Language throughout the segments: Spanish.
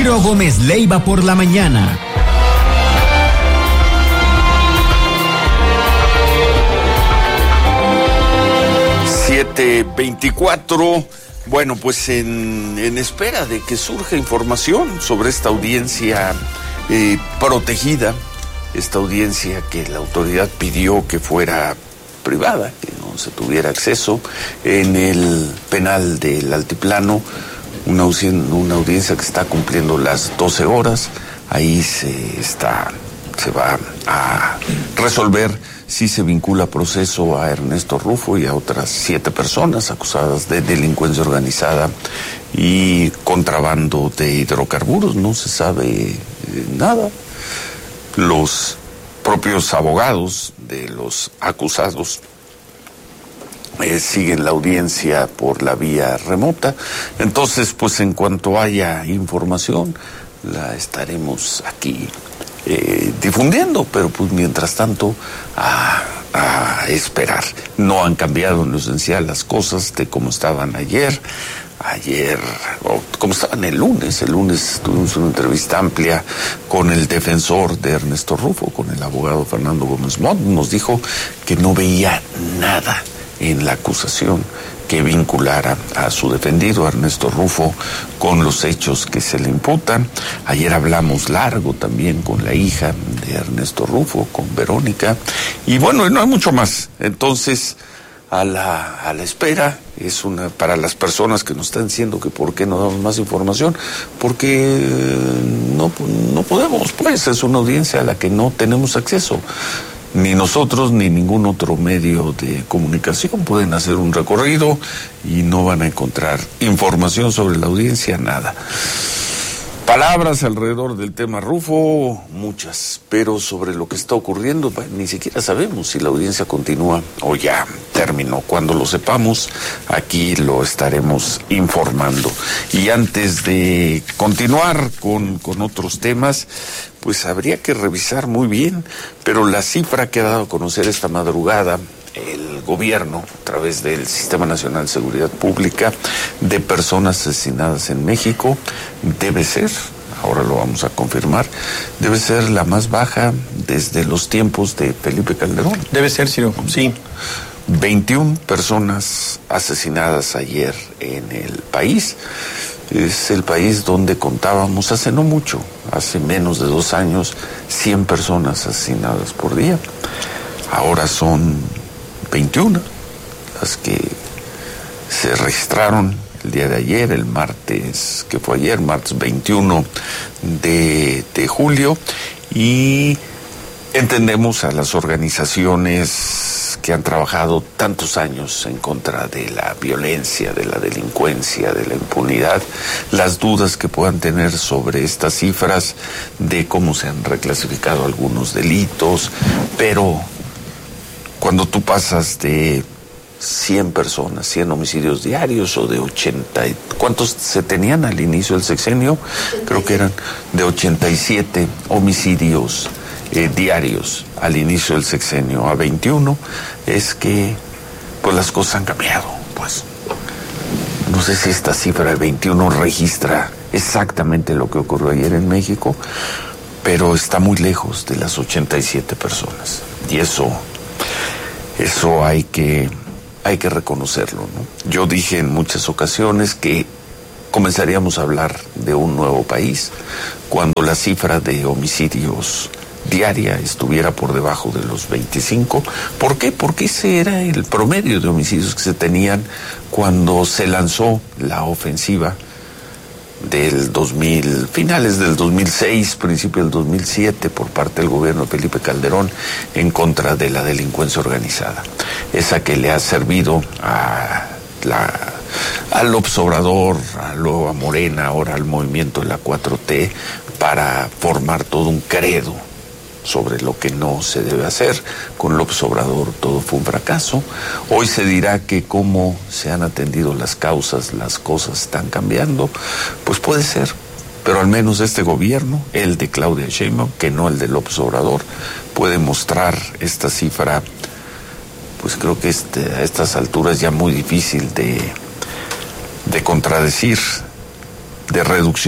Ciro Gómez Leiva por la mañana. (7:24). Bueno, pues en espera de que surja información sobre esta audiencia protegida, esta audiencia que la autoridad pidió que fuera privada, que no se tuviera acceso, en el penal del Altiplano, una audiencia que está cumpliendo las 12 horas. Ahí se va a resolver si se vincula proceso a Ernesto Rufo y a otras 7 personas acusadas de delincuencia organizada y contrabando de hidrocarburos. No se sabe nada. Los propios abogados de los acusados siguen la audiencia por la vía remota. Entonces, pues en cuanto haya información, la estaremos aquí difundiendo, pero pues mientras tanto a esperar. No han cambiado en lo esencial las cosas de cómo estaban ayer, o como estaban el lunes. El lunes tuvimos una entrevista amplia con el defensor de Ernesto Rufo, con el abogado Fernando Gómez Montt. Nos dijo que no veía nada en la acusación que vinculara a su defendido, a Ernesto Rufo, con los hechos que se le imputan. Ayer hablamos largo también con la hija de Ernesto Rufo, con Verónica, y bueno, no hay mucho más. Entonces, a la espera, para las personas que nos están diciendo que por qué no damos más información, porque no podemos, pues, es una audiencia a la que no tenemos acceso. Ni nosotros ni ningún otro medio de comunicación pueden hacer un recorrido y no van a encontrar información sobre la audiencia, nada. Palabras alrededor del tema Rufo, muchas, pero sobre lo que está ocurriendo, ni siquiera sabemos si la audiencia continúa o ya terminó. Cuando lo sepamos, aquí lo estaremos informando. Y antes de continuar con otros temas, pues habría que revisar muy bien, pero la cifra que ha dado a conocer esta madrugada el gobierno, a través del Sistema Nacional de Seguridad Pública, de personas asesinadas en México, debe ser, ahora lo vamos a confirmar, debe ser la más baja desde los tiempos de Felipe Calderón. Debe ser, Ciro, sí. 21 personas asesinadas ayer en el país. Es el país donde contábamos hace no mucho, hace menos de 2 años, 100 personas asesinadas por día. Ahora son 21 las que se registraron el día de ayer, el martes, que fue ayer, martes 21 de julio, y entendemos a las organizaciones que han trabajado tantos años en contra de la violencia, de la delincuencia, de la impunidad, las dudas que puedan tener sobre estas cifras, de cómo se han reclasificado algunos delitos, pero cuando tú pasas de 100 personas, 100 homicidios diarios, o de 80, ¿cuántos se tenían al inicio del sexenio? 87. Creo que eran de 87 homicidios diarios al inicio del sexenio a 21, es que pues las cosas han cambiado. Pues no sé si esta cifra de 21 registra exactamente lo que ocurrió ayer en México, pero está muy lejos de las 87 personas, y eso hay que reconocerlo, ¿no? Yo dije en muchas ocasiones que comenzaríamos a hablar de un nuevo país cuando la cifra de homicidios diaria estuviera por debajo de los 25. ¿Por qué? Porque ese era el promedio de homicidios que se tenían cuando se lanzó la ofensiva del finales del 2006, principio del 2007, por parte del gobierno de Felipe Calderón en contra de la delincuencia organizada. Esa que le ha servido al López Obrador, a Morena, ahora al movimiento de la 4T, para formar todo un credo sobre lo que no se debe hacer. Con López Obrador todo fue un fracaso. Hoy se dirá que cómo se han atendido las causas, las cosas están cambiando. Pues puede ser, pero al menos este gobierno, el de Claudia Sheinbaum, que no el de López Obrador, puede mostrar esta cifra, pues creo que a estas alturas ya muy difícil de contradecir, de reducción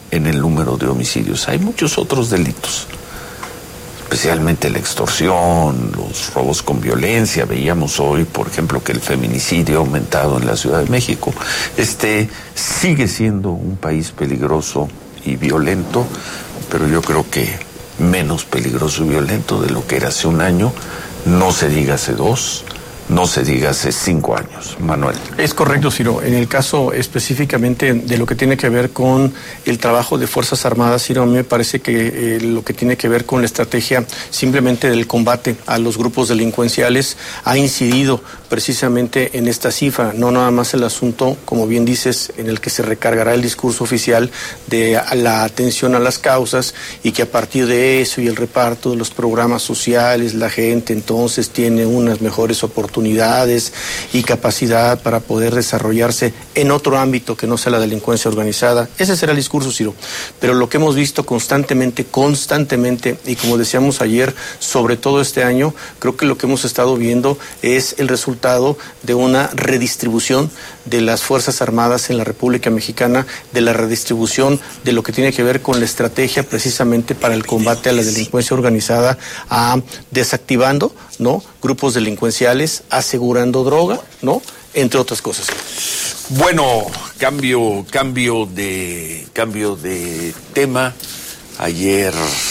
en el número de homicidios. Hay muchos otros delitos, especialmente la extorsión, los robos con violencia. Veíamos hoy, por ejemplo, que el feminicidio ha aumentado en la Ciudad de México. Sigue siendo un país peligroso y violento, pero yo creo que menos peligroso y violento de lo que era hace un año, no se diga hace 2, no se diga hace 5 años. Manuel. Es correcto, Ciro. En el caso específicamente de lo que tiene que ver con el trabajo de Fuerzas Armadas, Ciro, a mí me parece que lo que tiene que ver con la estrategia simplemente del combate a los grupos delincuenciales ha incidido precisamente en esta cifra, no nada más el asunto, como bien dices, en el que se recargará el discurso oficial de la atención a las causas y que a partir de eso y el reparto de los programas sociales, la gente entonces tiene unas mejores oportunidades y capacidad para poder desarrollarse en otro ámbito que no sea la delincuencia organizada. Ese será el discurso, Ciro. Pero lo que hemos visto constantemente, y como decíamos ayer, sobre todo este año, creo que lo que hemos estado viendo es el resultado de una redistribución de las Fuerzas Armadas en la República Mexicana, de la redistribución de lo que tiene que ver con la estrategia precisamente para el combate a la delincuencia organizada, desactivando, ¿no?, grupos delincuenciales, asegurando droga, ¿no?, entre otras cosas. Bueno, cambio de tema. Ayer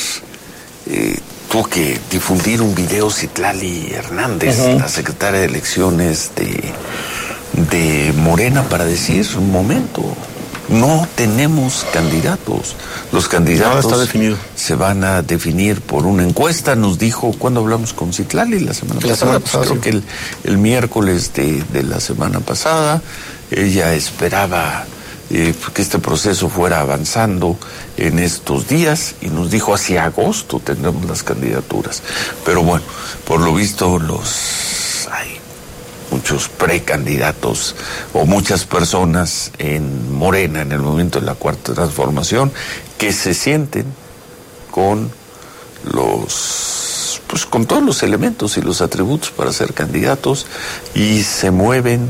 tuvo que difundir un video Citlali Hernández, la secretaria de Elecciones de Morena, para decir: un momento, no tenemos candidatos. Los candidatos está definido. Se van a definir por una encuesta. Nos dijo, cuando hablamos con Citlali la semana pasada, creo que el miércoles de la semana pasada, ella esperaba que este proceso fuera avanzando en estos días, y nos dijo hacia agosto tendremos las candidaturas. Pero bueno, por lo visto hay muchos precandidatos o muchas personas en Morena, en el movimiento de la Cuarta Transformación, que se sienten con con todos los elementos y los atributos para ser candidatos, y se mueven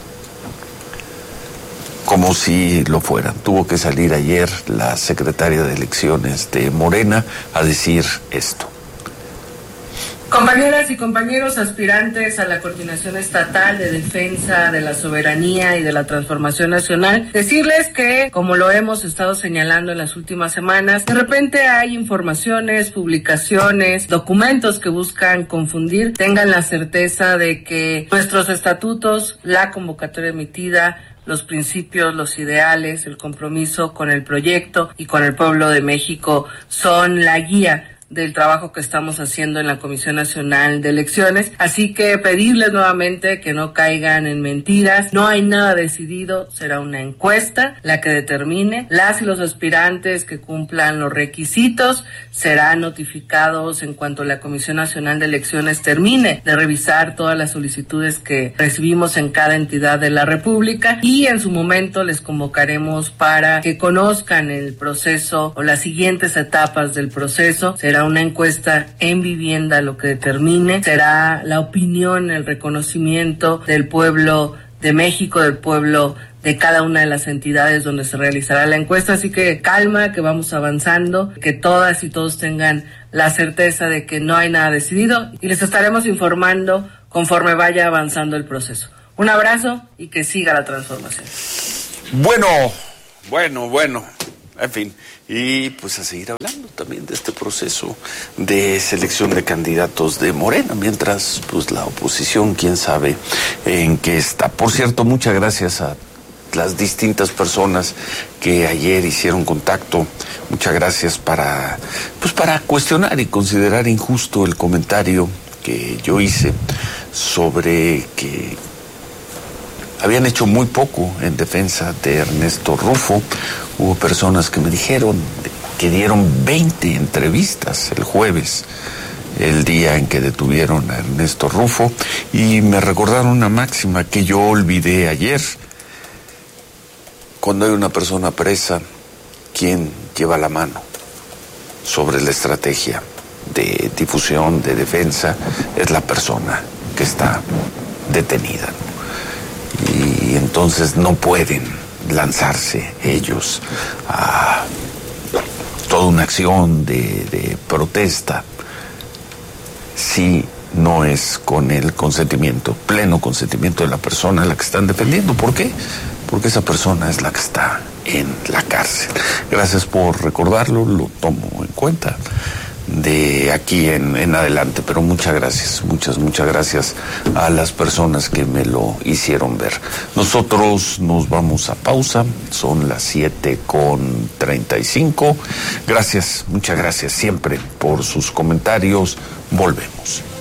como si lo fueran. Tuvo que salir ayer la secretaria de Elecciones de Morena a decir esto. Compañeras y compañeros aspirantes a la Coordinación Estatal de Defensa de la Soberanía y de la Transformación Nacional, decirles que, como lo hemos estado señalando en las últimas semanas, de repente hay informaciones, publicaciones, documentos que buscan confundir. Tengan la certeza de que nuestros estatutos, la convocatoria emitida, los principios, los ideales, el compromiso con el proyecto y con el pueblo de México son la guía del trabajo que estamos haciendo en la Comisión Nacional de Elecciones. Así que pedirles nuevamente que no caigan en mentiras. No hay nada decidido, será una encuesta la que determine. Las y los aspirantes que cumplan los requisitos serán notificados en cuanto la Comisión Nacional de Elecciones termine de revisar todas las solicitudes que recibimos en cada entidad de la República, y en su momento les convocaremos para que conozcan el proceso o las siguientes etapas del proceso. Será una encuesta en vivienda lo que determine, será la opinión, el reconocimiento del pueblo de México, del pueblo de cada una de las entidades donde se realizará la encuesta. Así que calma, que vamos avanzando, que todas y todos tengan la certeza de que no hay nada decidido, y les estaremos informando conforme vaya avanzando el proceso. Un abrazo y que siga la transformación. Bueno, en fin, y pues a seguir hablando también de este proceso de selección de candidatos de Morena, mientras pues la oposición, quién sabe en qué está. Por cierto, muchas gracias a las distintas personas que ayer hicieron contacto. Muchas gracias para cuestionar y considerar injusto el comentario que yo hice sobre que habían hecho muy poco en defensa de Ernesto Rufo. Hubo personas que me dijeron que dieron 20 entrevistas el jueves, el día en que detuvieron a Ernesto Rufo, y me recordaron una máxima que yo olvidé ayer. Cuando hay una persona presa, ¿quién lleva la mano sobre la estrategia de difusión, de defensa? Es la persona que está detenida. Y entonces no pueden lanzarse ellos a una acción de protesta, si no es con el consentimiento, pleno consentimiento de la persona a la que están defendiendo. ¿Por qué? Porque esa persona es la que está en la cárcel. Gracias por recordarlo, lo tomo en cuenta de aquí en adelante, pero muchas gracias, muchas gracias a las personas que me lo hicieron ver. Nosotros nos vamos a pausa, son las 7:35. Gracias, muchas gracias siempre por sus comentarios. Volvemos.